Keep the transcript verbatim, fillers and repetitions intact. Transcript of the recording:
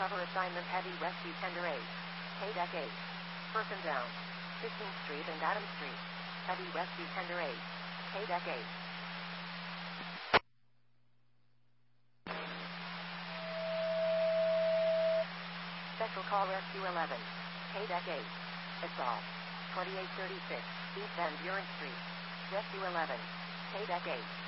Cover assignment Heavy Rescue Tender eight. K-Deck eight. Person down. fifteenth Street and Adams Street. Heavy Rescue Tender eight. K-Deck eight. Special Call Rescue eleven. K-Deck eight. Assault. twenty-eight thirty-six. East Van Buren Street. Rescue eleven. K-Deck eight.